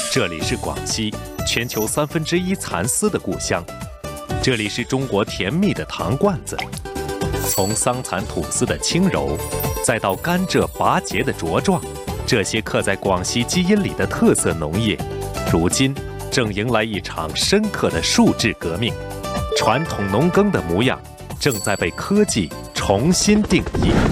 这里是广西，全球1/3蚕丝的故乡。这里是中国甜蜜的糖罐子，从桑蚕吐丝的轻柔，再到甘蔗拔节的茁壮，这些刻在广西基因里的特色农业，如今正迎来一场深刻的数字革命。传统农耕的模样，正在被科技重新定义。